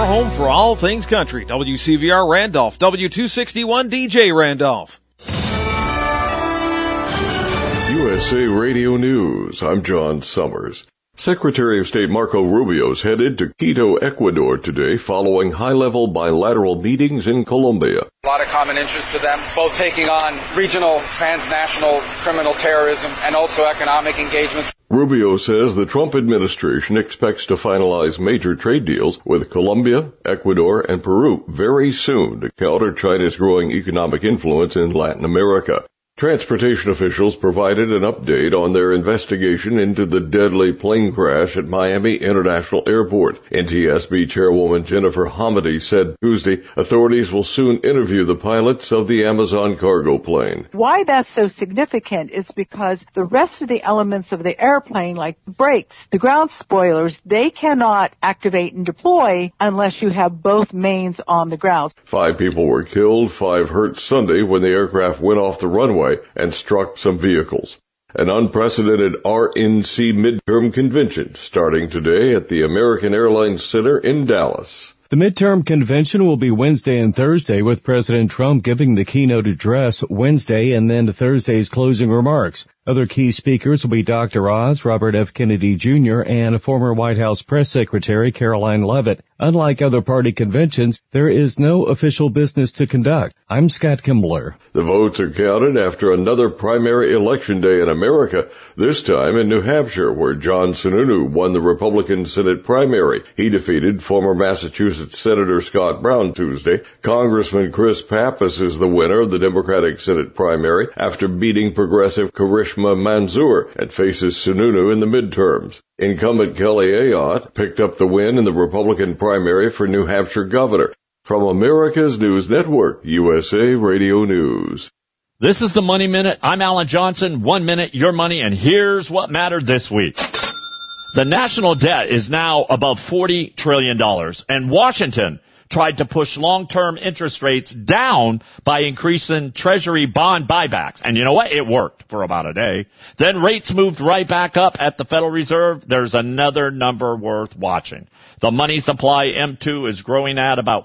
home for all things country. WCVR Randolph, W261 DJ Randolph. USA Radio News. I'm John Summers. Secretary of State Marco Rubio is headed to Quito, Ecuador today following high-level bilateral meetings in Colombia. A lot of common interest to them, both taking on regional, transnational criminal terrorism and also economic engagements. Rubio says the Trump administration expects to finalize major trade deals with Colombia, Ecuador, and Peru very soon to counter China's growing economic influence in Latin America. Transportation officials provided an update on their investigation into the deadly plane crash at Miami International Airport. NTSB Chairwoman Jennifer Hamady said Tuesday authorities will soon interview the pilots of the Amazon cargo plane. Why that's so significant is because the rest of the elements of the airplane, like the brakes, the ground spoilers, they cannot activate and deploy unless you have both mains on the ground. 5 people were killed, 5 hurt Sunday when the aircraft went off the runway and struck some vehicles. An unprecedented RNC midterm convention starting today at the American Airlines Center in Dallas. The midterm convention will be Wednesday and Thursday, with President Trump giving the keynote address Wednesday and then Thursday's closing remarks. Other key speakers will be Dr. Oz, Robert F. Kennedy Jr., and former White House Press Secretary Caroline Leavitt. Unlike other party conventions, there is no official business to conduct. I'm Scott Kimbler. The votes are counted after another primary election day in America, this time in New Hampshire, where John Sununu won the Republican Senate primary. He defeated former Massachusetts Senator Scott Brown Tuesday. Congressman Chris Pappas is the winner of the Democratic Senate primary after beating progressive Karishma Manzoor and faces Sununu in the midterms. Incumbent Kelly Ayotte picked up the win in the Republican primary for New Hampshire governor. From America's News Network, USA Radio News. This is the Money Minute. I'm Alan Johnson. 1 minute, your money, and here's what mattered this week. The national debt is now above $40 trillion, and Washington tried to push long-term interest rates down by increasing Treasury bond buybacks. And you know what? It worked for about a day. Then rates moved right back up at the Federal Reserve. There's another number worth watching. The money supply, M2, is growing at about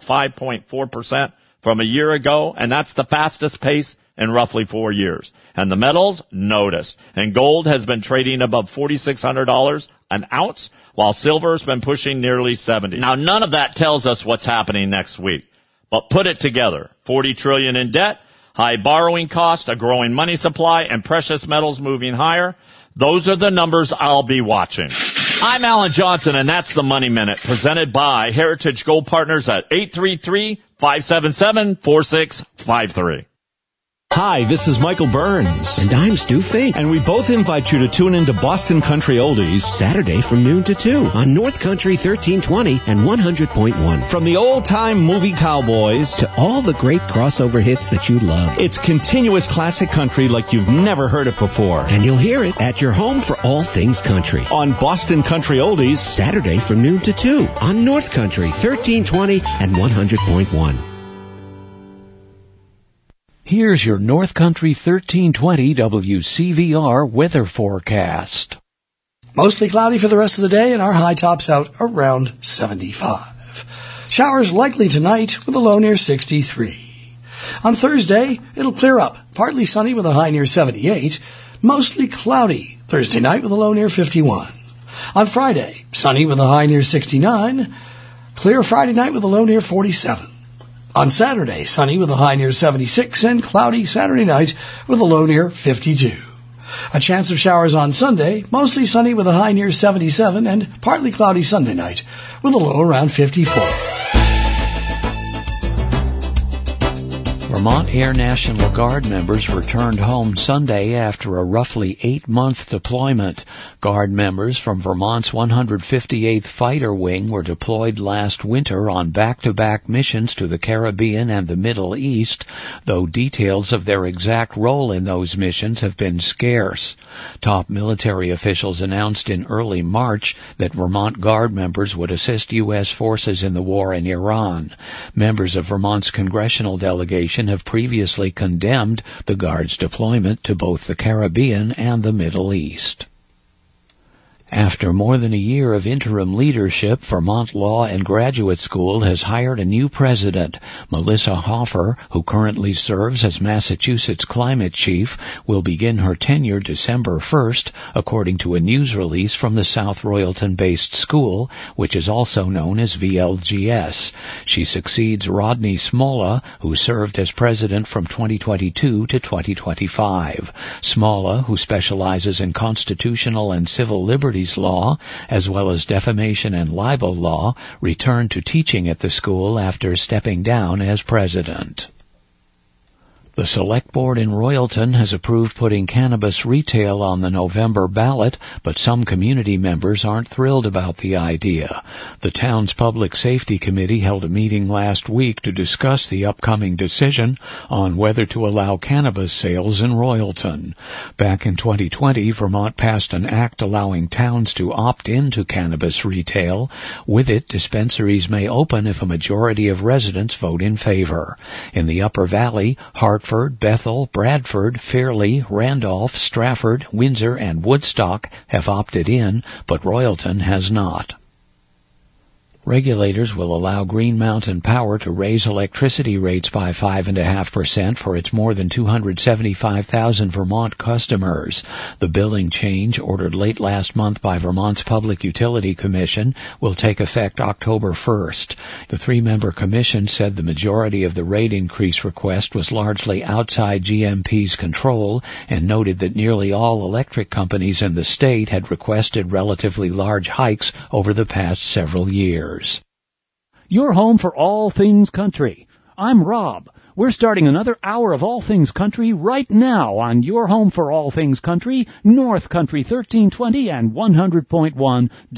5.4% from a year ago, and that's the fastest pace in roughly 4 years. And the metals, notice. And gold has been trading above $4,600 an ounce, while silver's been pushing nearly 70. Now, none of that tells us what's happening next week. But put it together. 40 trillion in debt, high borrowing cost, a growing money supply, and precious metals moving higher. Those are the numbers I'll be watching. I'm Alan Johnson, and that's the Money Minute, presented by Heritage Gold Partners at 833-577-4653. Hi, this is Michael Burns. And I'm Stu Fink. And we both invite you to tune into Boston Country Oldies Saturday from noon to 2 on North Country 1320 and 100.1. From the old-time movie cowboys to all the great crossover hits that you love. It's continuous classic country like you've never heard it before. And you'll hear it at your home for all things country. On Boston Country Oldies Saturday from noon to 2 on North Country 1320 and 100.1. Here's your North Country 1320 WCVR weather forecast. Mostly cloudy for the rest of the day, and our high tops out around 75. Showers likely tonight with a low near 63. On Thursday, it'll clear up. Partly sunny with a high near 78. Mostly cloudy Thursday night with a low near 51. On Friday, sunny with a high near 69. Clear Friday night with a low near 47. On Saturday, sunny with a high near 76 and cloudy Saturday night with a low near 52. A chance of showers on Sunday, mostly sunny with a high near 77 and partly cloudy Sunday night with a low around 54. Vermont Air National Guard members returned home Sunday after a roughly 8-month deployment. Guard members from Vermont's 158th Fighter Wing were deployed last winter on back-to-back missions to the Caribbean and the Middle East, though details of their exact role in those missions have been scarce. Top military officials announced in early March that Vermont Guard members would assist U.S. forces in the war in Iran. Members of Vermont's congressional delegation have previously condemned the Guard's deployment to both the Caribbean and the Middle East. After more than a year of interim leadership, Vermont Law and Graduate School has hired a new president. Melissa Hoffer, who currently serves as Massachusetts climate chief, will begin her tenure December 1st, according to a news release from the South Royalton-based school, which is also known as VLGS. She succeeds Rodney Smolla, who served as president from 2022 to 2025. Smolla, who specializes in constitutional and civil liberties law, as well as defamation and libel law, returned to teaching at the school after stepping down as president. The Select Board in Royalton has approved putting cannabis retail on the November ballot, but some community members aren't thrilled about the idea. The town's Public Safety Committee held a meeting last week to discuss the upcoming decision on whether to allow cannabis sales in Royalton. Back in 2020, Vermont passed an act allowing towns to opt into cannabis retail. With it, dispensaries may open if a majority of residents vote in favor. In the Upper Valley, Hartford, Bethel, Bradford, Fairleigh, Randolph, Strafford, Windsor, and Woodstock have opted in, but Royalton has not. Regulators will allow Green Mountain Power to raise electricity rates by 5.5% for its more than 275,000 Vermont customers. The billing change, ordered late last month by Vermont's Public Utility Commission, will take effect October 1st. The three-member commission said the majority of the rate increase request was largely outside GMP's control and noted that nearly all electric companies in the state had requested relatively large hikes over the past several years. Your home for all things country. I'm Rob. We're starting another hour of All Things Country right now on Your Home for All Things Country, North Country 1320 and 100.1